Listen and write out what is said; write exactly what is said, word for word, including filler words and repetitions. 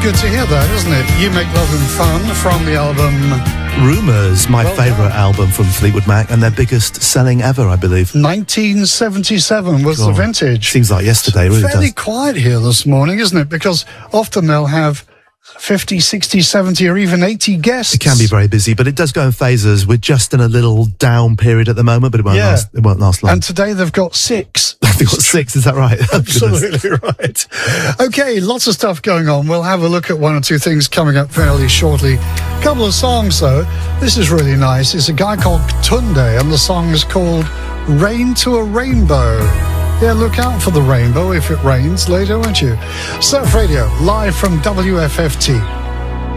good to hear that, isn't it? You Make Love and Fun from the album Rumours, my well favourite done. album from Fleetwood Mac, and their biggest selling ever, I believe. nineteen seventy-seven was God, the vintage. Seems like yesterday, really Fairly does. quiet here this morning, isn't it? Because often they'll have fifty, sixty, seventy or even eighty guests. It can be very busy, but it does go in phases. We're just in a little down period at the moment, but it won't, Yeah. last, it won't last long. And today they've got six. They've got six, is that right? Absolutely right. Okay, lots of stuff going on. We'll have a look at one or two things coming up fairly shortly. A couple of songs, though. This is really nice. It's a guy called Tunde, and the song is called Rain to a Rainbow. Yeah, look out for the rainbow if it rains later, won't you? Surf Radio, live from W F F T.